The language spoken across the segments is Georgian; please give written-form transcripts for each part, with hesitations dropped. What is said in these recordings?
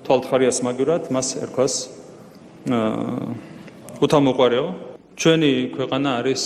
თვალთხარიას მაგივრად მას ერქვას უთამოყარეო. ჩვენი ქვეყანა არის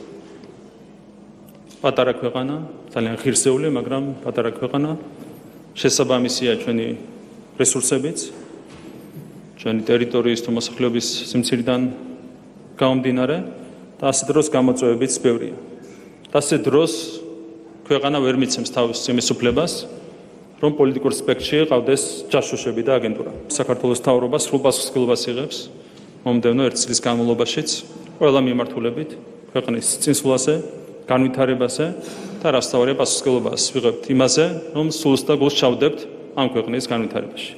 პატარა ქვეყანა, ძალიან ღირსეული, მაგრამ პატარა ქვეყანა. შესაბამისია ჩვენი რესურსებიც, ჩვენი ტერიტორიის თუ მოსახლეობის სიმცირიდან გამომდინარე და ასე დროს გამოწვევებიც ბევრია. და ასე დროს ქვეყანა ვერ მიცემს თავის იმისუფლებას, რომ პოლიტიკურ სპექტრში ყავდეს ჯაშუშები და აგენტურა. საქართველოს მთავრობა სრულ პასუხისმგებლობას იღებს მომდევნო 1 წლის განმავლობაშიც ყველა მიმართულებით ქვეყნის წინსვლაზე, განვითარებაზე და რასთავარია პასუხისმგებლობას ვიღებთ იმაზე, რომ სულს და გულს ჩავდებთ ამ ქვეყნის განვითარებაში.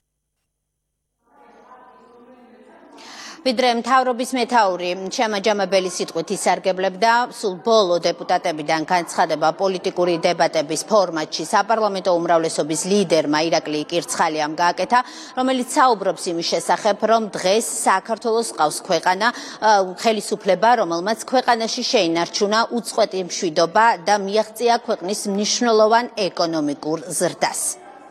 ვიდრე მთავრობის მეთაური შემაჯამებელი სიტყვით ისარგებლებდა სულ ბოლო დეპუტატებიდან განცხადება პოლიტიკური დებატების ფორმატში საპარლამენტო უმრავლესობის ლიდერმა ირაკლი კირცხალიამ გააკეთა, რომელიც საუბრობს იმის შესახებ, რომ დღეს საქართველოს ყავს ქვეყანა, ხელისუფლება, რომელმაც ქვეყანაში შეინარჩუნა უწყვეტი მშვიდობა და მიაღწია ქვეყნის მნიშვნელოვან ეკონომიკურ ზრდას.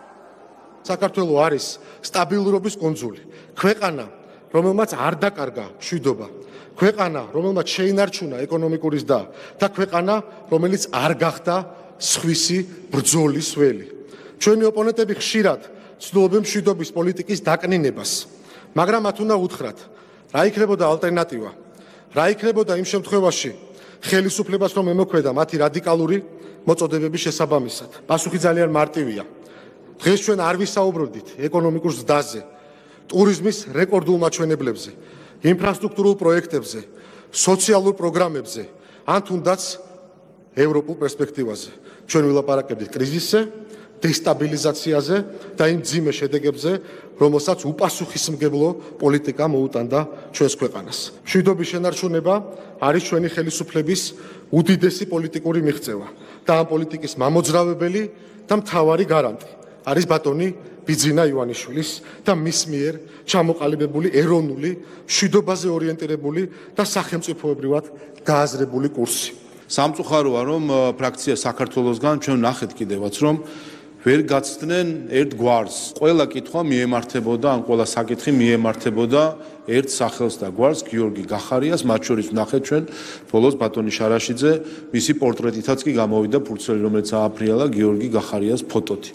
საქართველო არის სტაბილურობის კუნძული. ქვეყანა რომელმაც არ დაკარგა მშვიდობა, ქვეყანა, რომელმაც შეინარჩუნა ეკონომიკური ზრდა და ქვეყანა, რომელიც არ გახდა სხვისი ბრძოლის ველი. ჩვენი ოპონენტები ხშირად ცდილობენ მშვიდობის პოლიტიკის დაკნინებას, მაგრამ მათ უნდა უთხრათ, რა იქნებოდა ალტერნატივა, რა იქნებოდა იმ შემთხვევაში ხელისუფლებას რომ ემოქმედა მათი რადიკალური მოწოდებების შესაბამისად. პასუხი ძალიან მარტივია. დღეს ჩვენ არ ვისაუბრობთ ეკონომიკურ ზრდაზე, ტურიზმის რეკორდულ მაჩვენებლებზე, ინფრასტრუქტურულ პროექტებზე, სოციალურ პროგრამებზე, ან თუნდაც ევროპულ პერსპექტივაზე. ჩვენ ვილაპარაკებთ კრიზისზე, დესტაბილიზაციაზე და იმ მძიმე შედეგებზე, რომელსაც უპასუხისმგებლო პოლიტიკა მოუტანდა ჩვენს ქვეყანას. მშვიდობის შენარჩუნება არის ჩვენი ხელისუფლების უდიდესი პოლიტიკური მიღწევა და ამ პოლიტიკის მამოძრავებელი და მთავარი გარანტი არის ბატონი ბიძინა ივანიშვილის და მის მიერ ჩამოყალიბებული ეროვნული, მშვიდობაზე ორიენტირებული და სახელმწიფოებრივად გააზრებული კურსი. სამწუხაროა, რომ ფრაქცია საქართველოსგან ჩვენ ნახეთ კიდევაც, რომ ვერ გაცდნენ ერთ გვარს. ყველა კითხვა მიემართებოდა, ან ყველა საკითხი მიემართებოდა ერთ სახელს და გვარს, გიორგი გახარიას, მათ შორის ვნახეთ ჩვენ ბოლოს ბატონი შარაშიძე, მისი პორტრეტითაც კი გამოვიდა ფურცელი, რომელიც ააფრიალა გიორგი გახარიას ფოტოთი.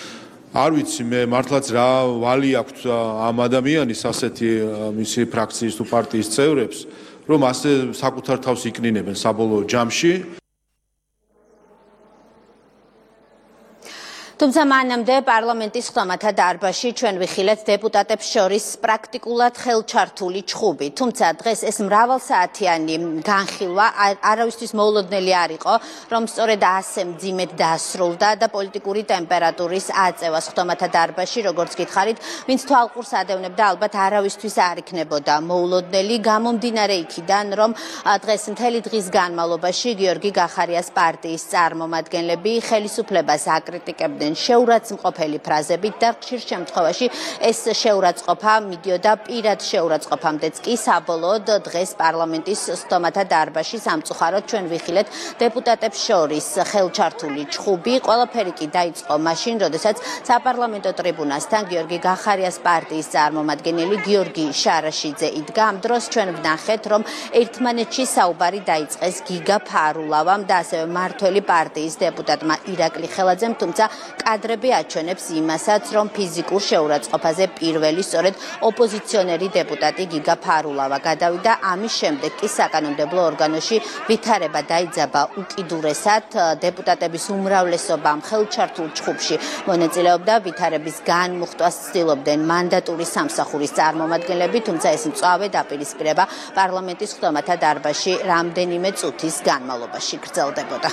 არ ვიცი მე მართლაც რა ვალი აქვს ამ ადამიანის ასეთი მისი ფრაქციის თუ პარტიის წევრებს, რომ ასე საკუთარ თავს იკნინებენ საბოლოო ჯამში. თუმცა მანამდე პარლამენტის ხმათა დარბაზში ჩვენ ვიხილეთ დეპუტატებს შორის პრაქტიკულად ხელჩართული ჩხუბი. თუმცა დღეს ეს მრავალსაათიანი განხილვა არავისთვის მოულოდნელი არ იყო, რომ სწორედ ასე მძიმედ დასრულდა და პოლიტიკური ტემპერატურის აწევას ხმათა დარბაზში, როგორც გითხარით, ვინც თვალყურს ადევნებდა, ალბათ არავისთვის არ იქნებოდა მოულოდნელი, გამომდინარე იქიდან, რომ დღეს მთელი დღის განმავლობაში გიორგი გახარიას პარტიის წარმომადგენლები ხელისუფლებას აკრიტიკებდნენ შეურაცხმყოფელი ფრაზებით და ხშირ შემთხვევაში ეს შეურაცხყოფა მიდიოდა პირად შეურაცხყოფამდეც კი საბოლოოდ დღეს პარლამენტის სტომათა დარბაზში სამწუხაროდ ჩვენ ვიხილეთ დეპუტატებს შორის ხელჩართული ჩხუბი. ყველაფერი კი დაიწყო მაშინ, როდესაც საპარლამენტო ტრიბუნასთან გიორგი გახარიას პარტიის წარმომადგენელი გიორგი შარაშიძე იდგა. ამ დროს ჩვენ ვნახეთ, რომ ერთმანეთში საუბარი დაიწყეს გიგა ფარულავამ და ასევე მართველი პარტიის დეპუტატმა ირაკლი ხელაძემ, თუმცა კადრები აჩვენებს იმასაც, რომ ფიზიკურ შეურაცხყოფაზე პირველი სწორედ ოპოზიციონერი დეპუტატი გიგა ფარულავა გადავიდა. ამის შემდეგ კი საკანონმდებლო ორგანოში ვითარება დაიძაბა უკიდურესად. დეპუტატების უმრავლესობამ ხელჩართულ ჩხუბში მონაწილეობდა, ვითარების განმუხტვას ცდილობდნენ მანდატური სამსახურის წარმომადგენლები, თუმცა ეს მწვავე დაპირისპირება პარლამენტის ხმათა დარბაზში რამდენიმე წუთის განმავლობაში გრძელდებოდა.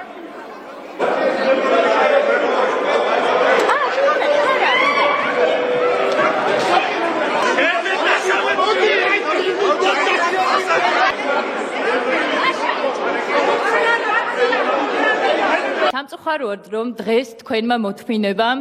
სამწუხაროდ, რომ დღეს თქვენმა მოთმინებამ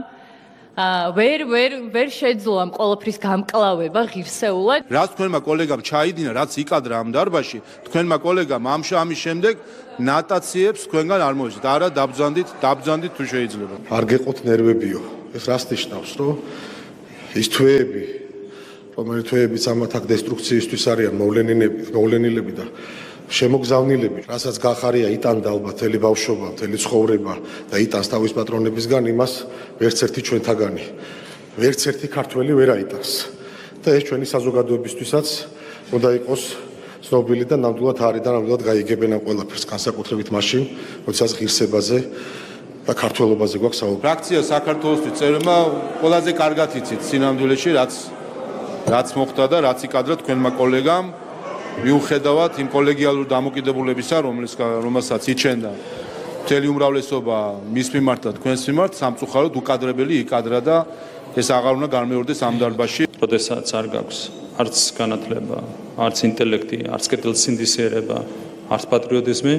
ვერ შეძლო ამ ყოველფრის გამკლავება ღირსეულად. რაც თქვენმა კოლეგამ ჩაიდინა, რაც იკადრა ამ დარბაზში, თქვენმა კოლეგამ ამის შემდეგ ნატაციებს თქვენგან არ მოიჭრეთ. არა, დაბრძანდით თუ შეიძლება. არ გეყოთ ნერვებიო. ეს რას ნიშნავს, რომ ის თვეები, რომელიც თვეებიც ამათ აქ დესტრუქციისთვის არიან მოვლენილები და შემოგზავნილები, რასაც გახარია იტანდა ალბათ მთელი ბავშვობა, მთელი ცხოვრება და იტანს თავის პატრონებისგან, იმას ვერც ერთი ჩვენთაგანი, ვერც ერთი ქართველი ვერ აიტანს. და ეს ჩვენი საზოგადოებისთვისაც უნდა იყოს ცნობილი და ნამდვილად არის და ნამდვილად გაიგებენ ამ ყველაფერს, განსაკუთრებით მაშინ, როდესაც ღირსებაზე და ქართველობაზე გვაქვს საუბარი. ფრაქცია საქართველოსთვის წერმა ყველაზე კარგად იცით სინამდვილეში რაც მოხდა და რაც იკადრა თქვენმა კოლეგამ მიუხედავად იმ კოლეგიალურ დამოკიდებულებისა, რომელსაც იჩენდა მთელი უმრავლესობა მის მიმართ და თქვენს მიმართ, სამწუხაროდ უკადრებელი იკადრა და ეს აღარ უნდა გამეორდეს ამ დარბაზში. როდესაც არ გაქვს არც განათლება, არც ინტელექტი, არც კეთილსინდისიერება, არც პატრიოტიზმი,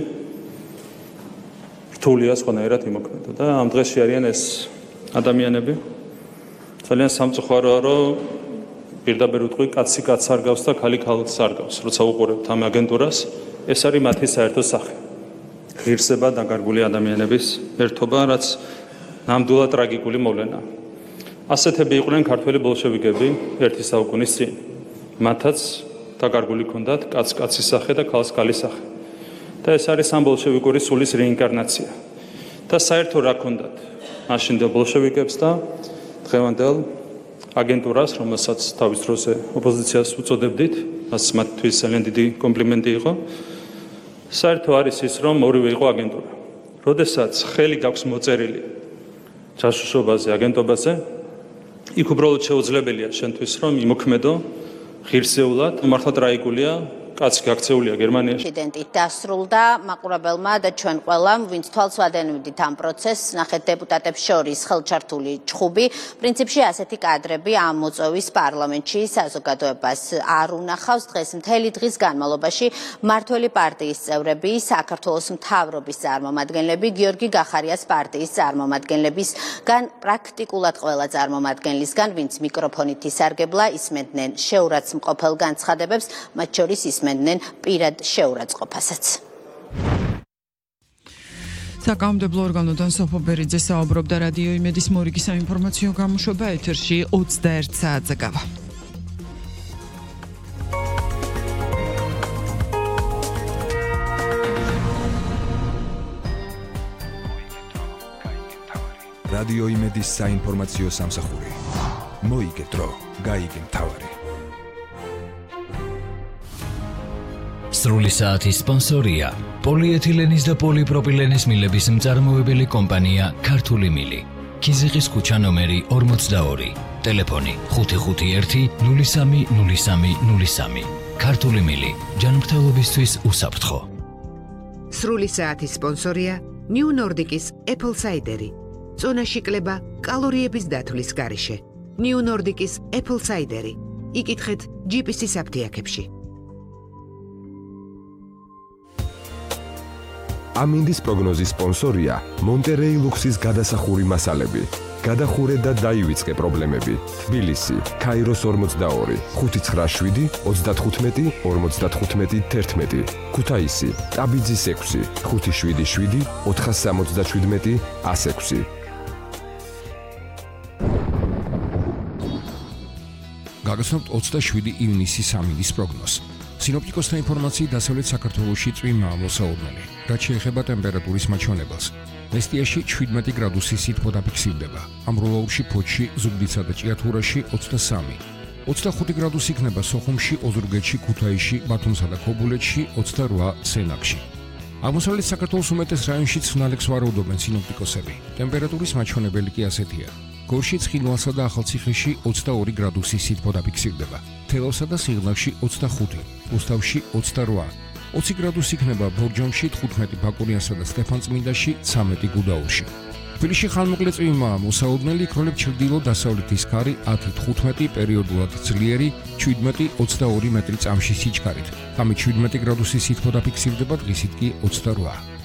რთულია სხვანაირად იმოქმედო და ამ დღეში არიან ეს ადამიანები. ძალიან სამწუხაროა, რომ პირდაპირ ვიტყვი, კაცი კაცს არ გავს და ქალი ქალს არ გავს. როცა უყურებთ ამ აგენტურას, ეს არის მათი საერთო სახე. ღირსება დაკარგული ადამიანების ერთობა, რაც ნამდვილად ტრაგიკული მოვლენაა. ასეთები იყვნენ ქართველი ბოლშევიკები ერთი საუკუნის წინ. მათაც დაკარგული ჰქონდათ კაცს კაცის სახე და ქალს ქალის სახე. და ეს არის ამ ბოლშევიკური სულის რეინკარნაცია. და საერთო რა ჰქონდათ მაშინდელ ბოლშევიკებს და დღევანდელ აგენტურას, რომელსაც თავის დროზე ოპოზიციას უწოდებდით, მას მათთვის ძალიან დიდი კომპლიმენტი იყო. საერთო არის ის, რომ ორივე იყო აგენტურა. როდესაც ხელი გაქვს მოწერილი ჯაშუშობაზე, აგენტობაზე, იქ უბრალოდ შეუძლებელია შენთვის, რომ იმოქმედო ღირსეულად, მართლა ტრაგიკულია, კაცი გაქცეულია გერმანიაში. ინციდენტი დასრულდა მაყურებელმა და ჩვენ ყველამ, ვინც თვალს ვადენვდით ამ პროცესს, ნახეთ დეპუტატებს შორის ხელჩართული ჩხუბი. პრინციპში ასეთი კადრები ამ მოწვევის პარლამენტში საზოგადოებას არ უნახავს. დღეს მთელი დღის განმავლობაში მმართველი პარტიის წევრები, საქართველოს მთავრობის წარმომადგენლები, გიორგი გახარიას პარტიის წარმომადგენლებისგან, პრაქტიკულად ყველა წარმომადგენლისგან, ვინც მიკროფონით ისარგებლა, ისმენდნენ შეურაცხმყოფელ განცხადებებს, მათ შორის ისმენდნენ პირად შეურაცხყოფასაც. საკანონმდებლო ორგანოდან სოფო ბერიძე საუბრობდა რადიო იმედის მორიგის საინფორმაციო გამოშვება ეთერში 21 საათზე გავა. რადიო იმედის საინფორმაციო სამსახური. მოიგეთ დრო, გაიგე მთავარი. სრული საათის სპონსორია პოლიეთილენის და პოლიპროპილენის მილების მწარმოებელი კომპანია ქართული მილი. ქიზიყის ქუჩა ნომერი 42, ტელეფონი 551-030303. ქართული მილი, ჯანმრთელობისთვის უსაფრთხო. სრული საათის სპონსორია New Nordic-ის Apple Cider-ი. წონაში კლება კალორიების დათვლის გარეშე. New Nordic-ის Apple Cider-ი. იკითხეთ GPS-ის აფთიაქებში. ამინდის პროგნოზის სპონსორია მონტერეი ლუქსის გადასახური მასალები. გადახურე და დაივიწყე პრობლემები. თბილისი, ქაიროს 42, 597, 35, 55, 11. ქუთაისი, ტაბიძის 6, 577, 477, 106. გაგაცნობთ 27 ივნისის ამინდის პროგნოზს. სინოპტიკოსთა ინფორმაციით დასავლეთ საქართველოში წვიმაა მოსაოდნელი, რაც შეეხება ტემპერატურის მაჩვენებელს. მესტიაში 17 გრადუსი სითბო დაფიქსირდება. ამროლაურში, ფოთში, ზუგდიდსა და ჭიათურაში 23. 25 გრადუსი იქნება სოხუმში, ოზურგეთში, ქუთაისში, ბათუმსა და ქობულეთში, 28 სენაკში. აღმოსავლეთ საქართველოს უმეტეს რაიონში ცვნალებს ვარაუდობენ სინოპტიკოსები. ტემპერატურის მაჩვენებელი კი ასეთია. გორში, ცხინვალსა და ახალციხეში 22 გრადუსი სითბო დაფიქსირდება. თელავსა და სიღნაღში 25, რუსთავში 28. 20 გრადუსი იქნება ბორჯომში, 15 ბაკურიანსა და სტეფანწმინდაში, 13 გუდაურში. თბილისში ხანმოკლე წვიმაა მოსაოდნელი, იქროლებ ჩრდილო-დასავლეთის ქარი 10-15 პერიოდულად ძლიერი, 17-22 მეტრი წამში სიჩქარით. ღამით 17 გრადუსი სითბო დაფიქსირდება, დღისით კი 28.